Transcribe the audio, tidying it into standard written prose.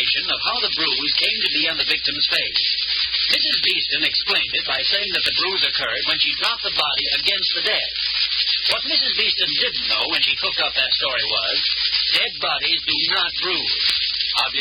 explanation of how the bruise came to be on the victim's face. Mrs. Beeston explained it by saying that the bruise occurred when she dropped the body against the dead. What Mrs. Beeston didn't know when she cooked up that story was, dead bodies do not bruise.